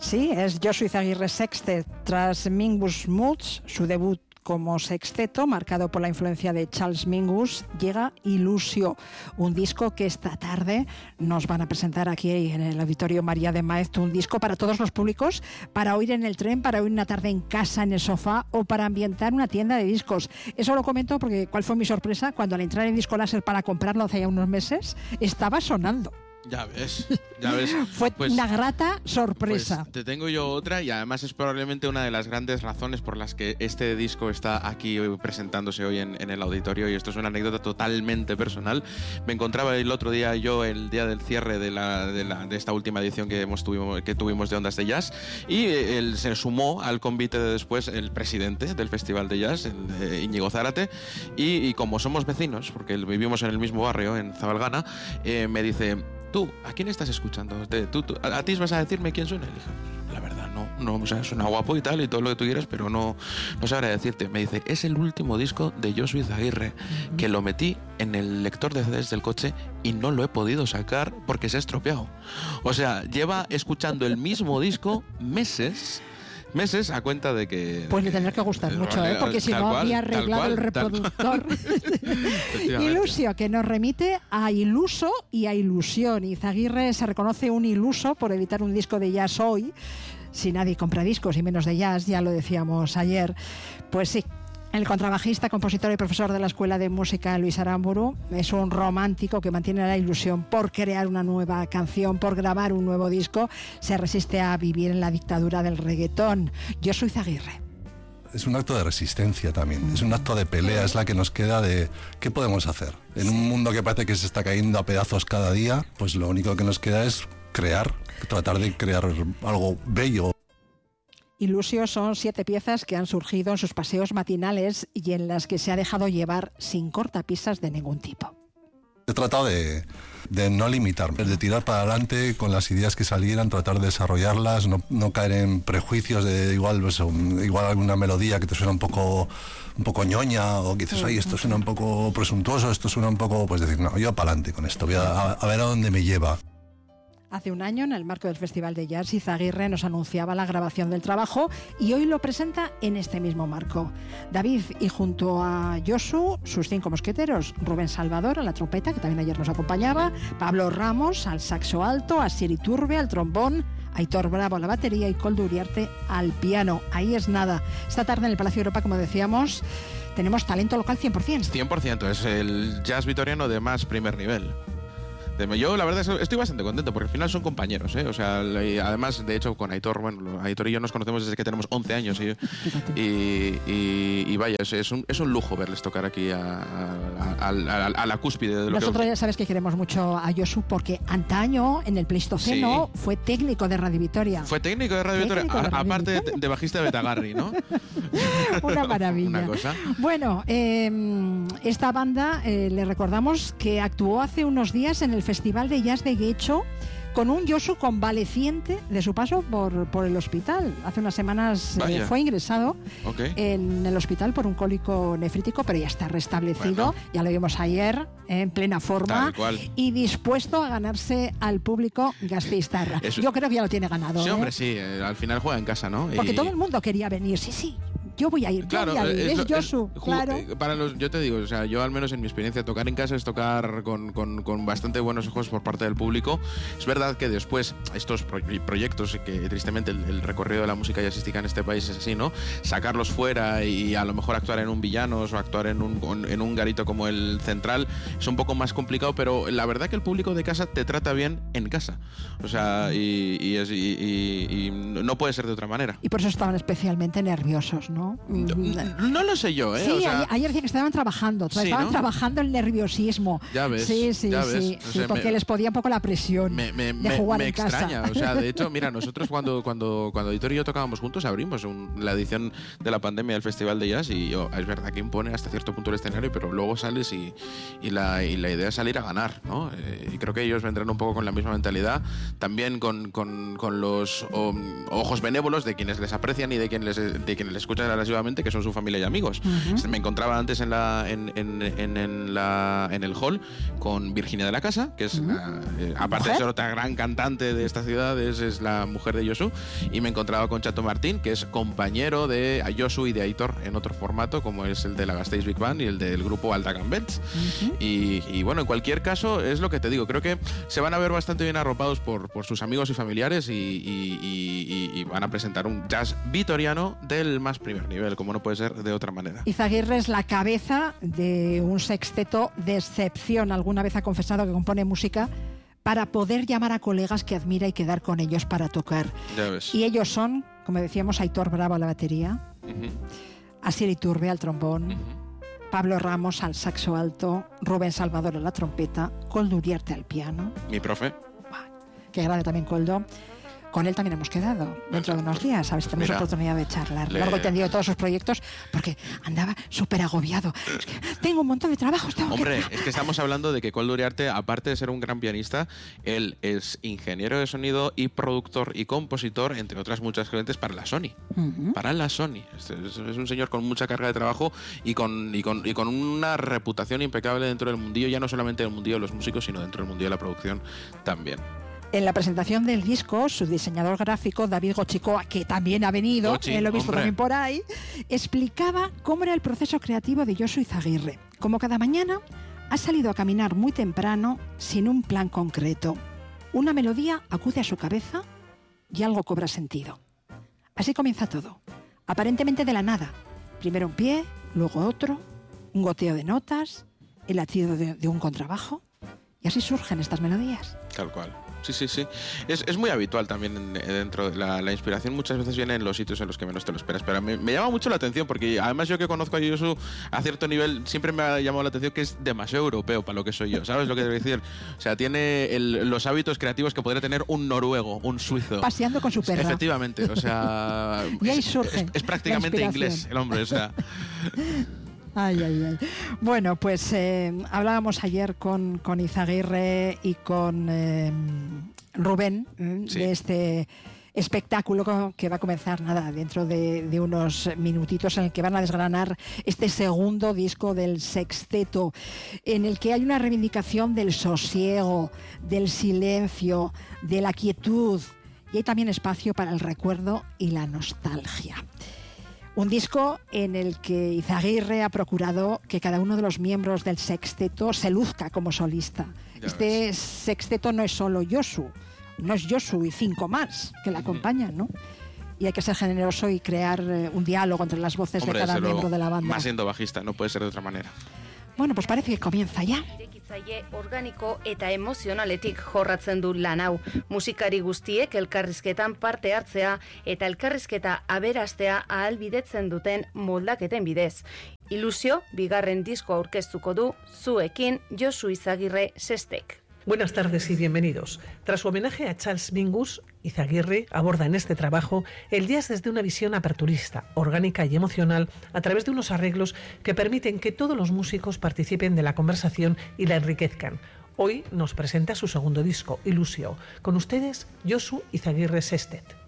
Sí, es Josu Izaguirre Sextet, tras Mingus Moods, su debut como sexteto, marcado por la influencia de Charles Mingus, llega Ilusio, un disco que esta tarde nos van a presentar aquí en el Auditorio María de Maeztu, un disco para todos los públicos, para oír en el tren, para oír una tarde en casa, en el sofá, o para ambientar una tienda de discos. Eso lo comento porque ¿cuál fue mi sorpresa? Cuando al entrar en Disco Láser para comprarlo hace ya unos meses, estaba sonando. Ya ves. Fue una grata sorpresa. Pues te tengo yo otra, y además es probablemente una de las grandes razones por las que este disco está aquí presentándose hoy en el auditorio, y esto es una anécdota totalmente personal. Me encontraba el otro día el día del cierre de esta última edición que tuvimos de Ondas de Jazz, y se sumó al convite de después el presidente del Festival de Jazz, Íñigo Zárate, y como somos vecinos, porque vivimos en el mismo barrio, en Zabalgana, me dice: tú, ¿a quién estás escuchando? ¿A ti vas a decirme quién suena? Le dije, la verdad, no, o sea, suena guapo y tal, y todo lo que tú quieras, pero no sabré decirte. Me dice, es el último disco de Josu Izaguirre, que lo metí en el lector de CDs del coche y no lo he podido sacar porque se ha estropeado. O sea, lleva escuchando el mismo disco meses a cuenta de que... Pues le tendrá que gustar mucho, porque si no había arreglado el reproductor. Ilusio, que nos remite a iluso y a ilusión. Izaguirre se reconoce un iluso por editar un disco de jazz hoy. Si nadie compra discos y menos de jazz, ya lo decíamos ayer. Pues sí. El contrabajista, compositor y profesor de la Escuela de Música, Luis Aramburu, es un romántico que mantiene la ilusión por crear una nueva canción, por grabar un nuevo disco. Se resiste a vivir en la dictadura del reggaetón. Josu Izaguirre. Es un acto de resistencia también, es un acto de pelea, es la que nos queda de ¿qué podemos hacer? En un mundo que parece que se está cayendo a pedazos cada día, pues lo único que nos queda es tratar de crear algo bello. Ilusio son 7 piezas que han surgido en sus paseos matinales y en las que se ha dejado llevar sin cortapisas de ningún tipo. He tratado de no limitarme, de tirar para adelante con las ideas que salieran, tratar de desarrollarlas, no caer en prejuicios de igual alguna melodía que te suena un poco ñoña, o que dices, ay, esto suena un poco presuntuoso, esto suena un poco, pues decir, no, yo para adelante con esto, voy a ver a dónde me lleva. Hace un año, en el marco del Festival de Jazz, Izaguirre nos anunciaba la grabación del trabajo y hoy lo presenta en este mismo marco. David, y junto a Josu, sus 5 mosqueteros: Rubén Salvador a la trompeta, que también ayer nos acompañaba, Pablo Ramos al saxo alto, Asier Iturbe al trombón, Aitor Bravo a la batería y Koldo Uriarte al piano. Ahí es nada. Esta tarde en el Palacio de Europa, como decíamos, tenemos talento local 100%. 100%, es el jazz vitoriano de más primer nivel. Yo la verdad estoy bastante contento porque al final son compañeros, ¿eh? O sea, además, de hecho, con Aitor, bueno, Aitor y yo nos conocemos desde que tenemos 11 años y vaya, es un lujo verles tocar aquí a la cúspide de lo Nosotros ya sabes que queremos mucho a Josu porque antaño, en el Pleistoceno, fue técnico de Radio Vitoria. Fue técnico de Radio Vitoria, aparte de bajista de Betagarri, ¿no? Una maravilla. Una cosa. Bueno, esta banda, le recordamos que actuó hace unos días en el Festival de Jazz de Guecho con un Josu convaleciente de su paso por el hospital. Hace unas semanas fue ingresado en el hospital por un cólico nefrítico, pero ya está restablecido. Bueno. Ya lo vimos ayer, en plena forma y dispuesto a ganarse al público gasteiztarra. Yo creo que ya lo tiene ganado. Sí, hombre, sí. Al final juega en casa, ¿no? Porque todo el mundo quería venir. Sí. Yo voy a ir, es Josu, claro. Yo te digo, o sea, yo al menos en mi experiencia, tocar en casa es tocar con bastante buenos ojos por parte del público. Es verdad que después estos proyectos, que tristemente el recorrido de la música jazzística en este país es así, ¿no? Sacarlos fuera y a lo mejor actuar en un Villanos o actuar en un garito como el Central es un poco más complicado, pero la verdad que el público de casa te trata bien en casa. O sea, y no puede ser de otra manera. Y por eso estaban especialmente nerviosos, ¿no? No lo sé yo, ¿eh? Sí, o sea, ayer decía que estaban trabajando trabajando el nerviosismo. Ya ves. Sí, o sea, porque les podía un poco la presión de jugar en casa. Me extraña, o sea, de hecho, mira, nosotros cuando Aitor y yo tocábamos juntos abrimos la edición de la pandemia del Festival de Jazz y es verdad que impone hasta cierto punto el escenario, pero luego sales y la idea es salir a ganar, ¿no? Y creo que ellos vendrán un poco con la misma mentalidad, también con los ojos benévolos de quienes les aprecian y de quienes les escuchan asiduamente, que son su familia y amigos. Me encontraba antes en el hall con Virginia de la Casa, que es, aparte de ser otra gran cantante de esta ciudad, es la mujer de Josu, y me encontraba con Chato Martín, que es compañero de Josu y de Aitor en otro formato, como es el de la Gasteiz Big Band y el del grupo Alta Gambets. Y bueno, en cualquier caso, es lo que te digo, creo que se van a ver bastante bien arropados por sus amigos y familiares y van a presentar un jazz vitoriano del más primer nivel, como no puede ser de otra manera. Izaguirre es la cabeza de un sexteto de excepción. Alguna vez ha confesado que compone música para poder llamar a colegas que admira y quedar con ellos para tocar. Ya ves. Y ellos son, como decíamos, Aitor Bravo a la batería, Asier Iturbe al trombón, Pablo Ramos al saxo alto, Rubén Salvador a la trompeta, Koldo Uriarte al piano. Mi profe. Qué grande también Koldo. Con él también hemos quedado dentro de unos días, a ver si tenemos oportunidad de charlar largo y tendido de todos sus proyectos, porque andaba súper agobiado. Es que tengo un montón de trabajos. Es que estamos hablando de que Koldo Uriarte, aparte de ser un gran pianista, él es ingeniero de sonido y productor y compositor, entre otras muchas clientes, para la Sony. Para la Sony. Es un señor con mucha carga de trabajo y con una reputación impecable dentro del mundillo, ya no solamente del mundillo de los músicos, sino dentro del mundillo de la producción también. En la presentación del disco, su diseñador gráfico, David Gochicoa, que también ha venido, lo he visto también por ahí, explicaba cómo era el proceso creativo de Josu Izaguirre. Como cada mañana, ha salido a caminar muy temprano sin un plan concreto. Una melodía acude a su cabeza y algo cobra sentido. Así comienza todo, aparentemente de la nada. Primero un pie, luego otro, un goteo de notas, el latido de un contrabajo, y así surgen estas melodías. Tal cual. Sí. Es muy habitual también dentro de la inspiración. Muchas veces viene en los sitios en los que menos te lo esperas. Pero me llama mucho la atención porque además yo que conozco a Josu a cierto nivel siempre me ha llamado la atención que es demasiado europeo para lo que soy yo. ¿Sabes lo que debo decir? O sea, tiene los hábitos creativos que podría tener un noruego, un suizo. Paseando con su perra. Efectivamente. O sea, y ahí surge es prácticamente inglés el hombre. O sea... Ay. Bueno, pues hablábamos ayer con Izaguirre y con Rubén de este espectáculo que va a comenzar dentro de unos minutitos, en el que van a desgranar este segundo disco del sexteto, en el que hay una reivindicación del sosiego, del silencio, de la quietud, y hay también espacio para el recuerdo y la nostalgia. Un disco en el que Izaguirre ha procurado que cada uno de los miembros del sexteto se luzca como solista. Este sexteto no es solo Josu, no es Josu y 5 más que le acompañan, ¿no? Y hay que ser generoso y crear un diálogo entre las voces de cada miembro de la banda. Más siendo bajista, no puede ser de otra manera. Bueno, pues parece que comienza ya. Irekitzaile organiko eta emozionaletik jorratzen du lan hau. Musikari guztiek elkarrizketan parte hartzea eta elkarrizketa aberastea ahalbidetzen duten moldaketen bidez. Ilusio, bigarren disko aurkeztuko du zuekin Josu Izaguirre Sestek. Buenas tardes y bienvenidos. Tras su homenaje a Charles Mingus, Izaguirre aborda en este trabajo el jazz desde una visión aperturista, orgánica y emocional, a través de unos arreglos que permiten que todos los músicos participen de la conversación y la enriquezcan. Hoy nos presenta su segundo disco, Ilusio. Con ustedes, Josu Izaguirre Sestet.